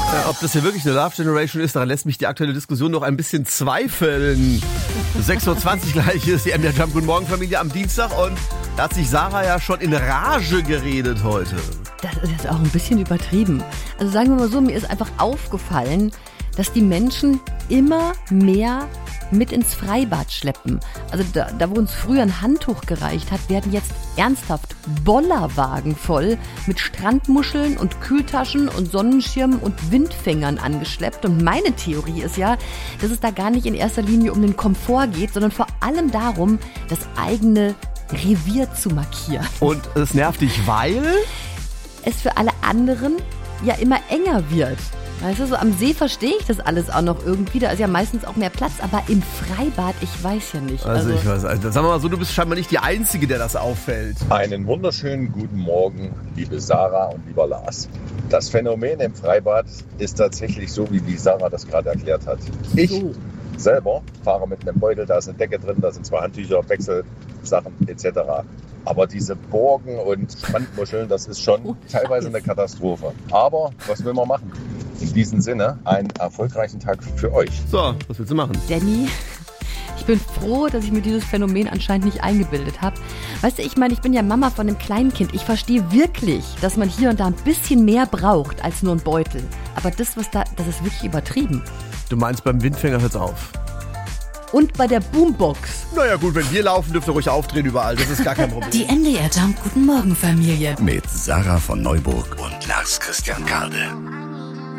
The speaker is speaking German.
Ob das hier wirklich eine Love Generation ist, daran lässt mich die aktuelle Diskussion noch ein bisschen zweifeln. 6.20 Uhr gleich ist die MDR Jump Guten Morgen Familie am Dienstag und da hat sich Sarah ja schon in Rage geredet heute. Das ist jetzt auch ein bisschen übertrieben. Also sagen wir mal so, mir ist einfach aufgefallen, dass die Menschen immer mehr mit ins Freibad schleppen. Also da wo uns früher ein Handtuch gereicht hat, werden jetzt ernsthaft Bollerwagen voll mit Strandmuscheln und Kühltaschen und Sonnenschirmen und Windfängern angeschleppt. Und meine Theorie ist ja, dass es da gar nicht in erster Linie um den Komfort geht, sondern vor allem darum, das eigene Revier zu markieren. Und es nervt dich, weil es für alle anderen ja immer enger wird. Weißt du, so am See verstehe ich das alles auch noch irgendwie. Da ist ja meistens auch mehr Platz, aber im Freibad, ich weiß ja nicht. Also ich weiß, sagen wir mal so, du bist scheinbar nicht die Einzige, der das auffällt. Einen wunderschönen guten Morgen, liebe Sarah und lieber Lars. Das Phänomen im Freibad ist tatsächlich so, wie Sarah das gerade erklärt hat. Ich selber fahre mit einem Beutel, da ist eine Decke drin, da sind 2 Handtücher, Wechselsachen etc. Aber diese Borgen und Strandmuscheln, das ist schon teilweise eine Katastrophe. Aber was will man machen? In diesem Sinne, einen erfolgreichen Tag für euch. So, was willst du machen? Danny, ich bin froh, dass ich mir dieses Phänomen anscheinend nicht eingebildet habe. Weißt du, ich meine, ich bin ja Mama von einem Kleinkind. Ich verstehe wirklich, dass man hier und da ein bisschen mehr braucht als nur ein Beutel. Aber das ist wirklich übertrieben. Du meinst, beim Windfänger hört's auf? Und bei der Boombox. Naja gut, wenn wir laufen, dürft ihr ruhig aufdrehen überall. Das ist gar kein Problem. Die MDR Jump Guten Morgen Familie. Mit Sarah von Neuburg und Lars Christian Kade.